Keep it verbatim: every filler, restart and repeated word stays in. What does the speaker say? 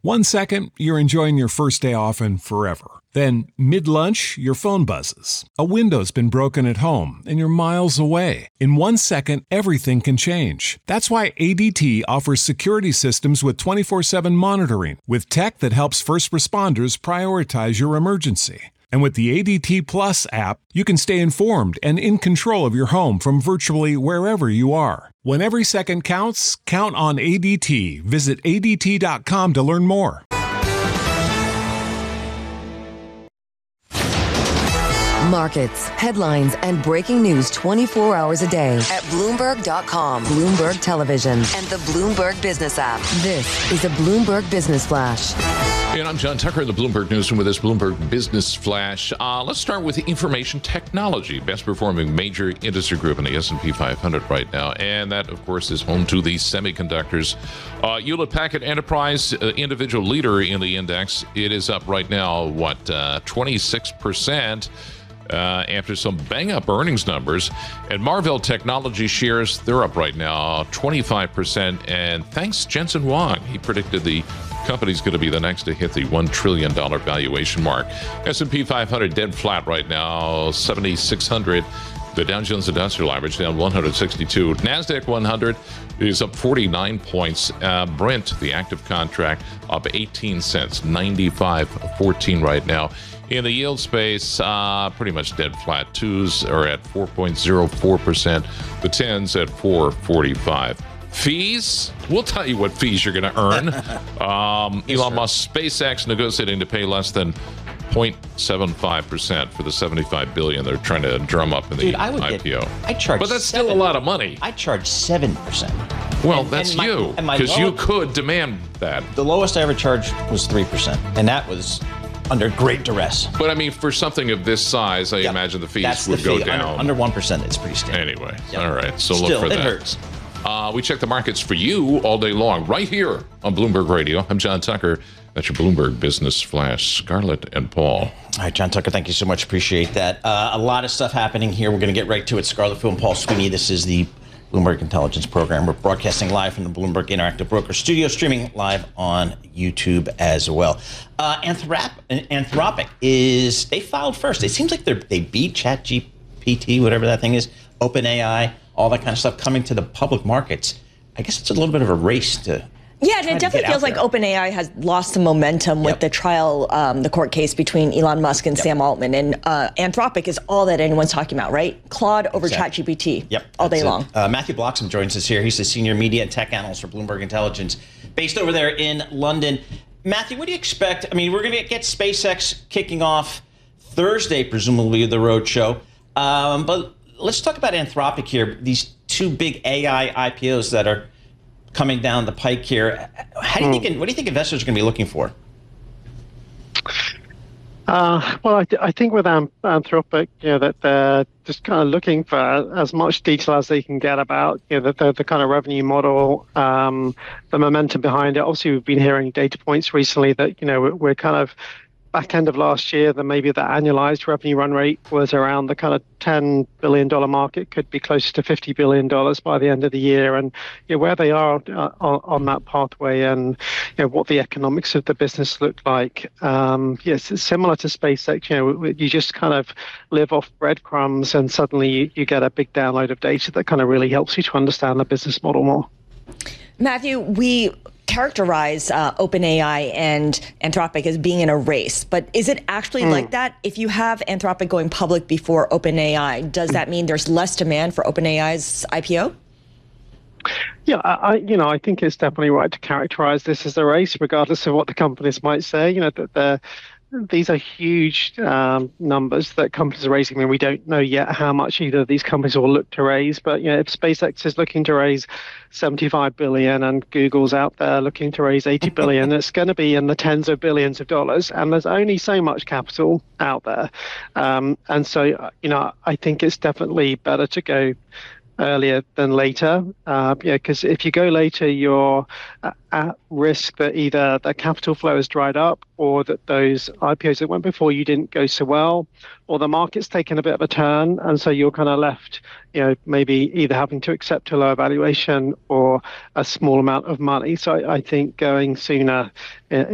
One second, you're enjoying your first day off and forever. Then, mid-lunch, your phone buzzes. A window's been broken at home, and you're miles away. In one second, everything can change. That's why A D T offers security systems with twenty-four seven monitoring, with tech that helps first responders prioritize your emergency. And with the A D T Plus app, you can stay informed and in control of your home from virtually wherever you are. When every second counts, count on A D T. Visit A D T dot com to learn more. Markets, headlines, and breaking news twenty-four hours a day at Bloomberg dot com, Bloomberg Television, and the Bloomberg Business app. This is a Bloomberg Business Flash. And I'm John Tucker in the Bloomberg Newsroom with this Bloomberg Business Flash. Uh, let's start with information technology, best performing major industry group in the S and P five hundred right now. And that, of course, is home to the semiconductors. Uh, Hewlett Packard Enterprise, uh, individual leader in the index. It is up right now, what, uh, twenty-six percent. Uh, after some bang-up earnings numbers. And Marvell Technology shares, they're up right now, twenty-five percent. And thanks Jensen Huang, he predicted the company's going to be the next to hit the one trillion dollars valuation mark. S and P five hundred dead flat right now, seventy-six hundred. The Dow Jones Industrial Average down one hundred sixty-two. NASDAQ one hundred is up forty-nine points. Uh, Brent, the active contract, up eighteen cents, ninety-five fourteen right now. In the yield space, uh, pretty much dead flat. Twos are at four point oh four percent. The tens at four forty-five. Fees? We'll tell you what fees you're going to earn. um, yes, Elon sir. Musk, SpaceX negotiating to pay less than zero point seven five percent for the seventy-five billion dollars they're trying to drum up in the Dude, I would I P O. Get, I charge but that's seven, still a lot of money. I charge seven percent. Well, and, that's and my, you, because you could demand that. The lowest I ever charged was three percent, and that was under great duress. But I mean, for something of this size, I yep. imagine the fees That's would the go fee. down. Under, under one percent, it's pretty standard. Anyway, yep. all right. So Still, look for that. it hurts. Uh, we check the markets for you all day long, right here on Bloomberg Radio. I'm John Tucker. That's your Bloomberg Business Flash. Scarlett and Paul. All right, John Tucker, thank you so much. Appreciate that. Uh, a lot of stuff happening here. We're going to get right to it. Scarlett Fu and Paul Sweeney. This is the Bloomberg Intelligence Program. We're broadcasting live from the Bloomberg Interactive Broker Studio, streaming live on YouTube as well. Uh, Anthrop- Anthropic is, they filed first. It seems like they they beat ChatGPT, whatever that thing is, OpenAI, all that kind of stuff coming to the public markets. I guess it's a little bit of a race to Yeah, and it definitely feels like OpenAI has lost some momentum with yep. the trial, um, the court case between Elon Musk and yep. Sam Altman. And uh, Anthropic is all that anyone's talking about, right? Claude over exactly. ChatGPT yep, all day it. long. Uh, Matthew Bloxham joins us here. He's the senior media and tech analyst for Bloomberg Intelligence, based over there in London. Matthew, what do you expect? I mean, we're going to get SpaceX kicking off Thursday, presumably the roadshow. Um, but let's talk about Anthropic here. These two big A I I P Os that are coming down the pike here. How do you think? What do you think investors are going to be looking for? Uh, well, I, th- I think with Am- Anthropic, you know, that they're just kind of looking for as much detail as they can get about, you know, the, the, the kind of revenue model, um, the momentum behind it. Obviously, we've been hearing data points recently that, you know, we're, we're kind of back end of last year, then maybe the annualized revenue run rate was around the kind of ten billion dollars mark. It could be closer to fifty billion dollars by the end of the year. And you know, where they are uh, on, on that pathway and you know, what the economics of the business look like. Um, yes, it's similar to SpaceX. You know, you just kind of live off breadcrumbs and suddenly you, you get a big download of data that kind of really helps you to understand the business model more. Matthew, we characterize uh, OpenAI and Anthropic as being in a race, but is it actually mm. like that? If you have Anthropic going public before OpenAI, does that mean there's less demand for OpenAI's I P O? Yeah, I, you know, I think it's definitely right to characterize this as a race, regardless of what the companies might say. You know, that they're these are huge um, numbers that companies are raising. I mean, we don't know yet how much either of these companies will look to raise. But you know, if SpaceX is looking to raise seventy-five billion dollars and Google's out there looking to raise eighty billion dollars, it's going to be in the tens of billions of dollars. And there's only so much capital out there. Um, and so, you know, I think it's definitely better to go earlier than later, uh, yeah, because if you go later, you're at risk that either the capital flow has dried up or that those I P Os that went before you didn't go so well, or the market's taken a bit of a turn, and so you're kind of left, you know, maybe either having to accept a lower valuation or a small amount of money. So I, I think going sooner